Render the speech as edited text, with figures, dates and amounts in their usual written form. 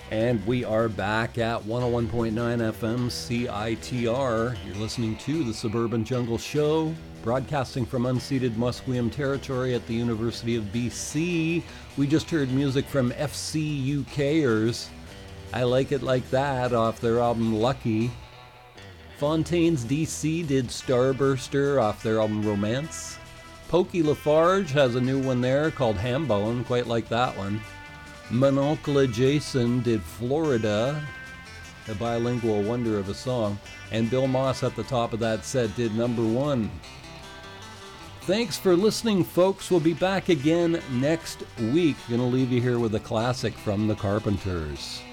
And we are back at 101.9 FM CITR. You're listening to the Suburban Jungle Show, broadcasting from unceded Musqueam territory at the University of BC. We just heard music from FCUKers. I Like It Like That off their album Lucky. Fontaines DC did Starburster off their album Romance. Pokey Lafarge has a new one there called Hambone, quite like that one. Mononcle Jason did Florida, a bilingual wonder of a song. And Bill Moss at the top of that set did Number One. Thanks for listening, folks. We'll be back again next week. Gonna leave you here with a classic from the Carpenters.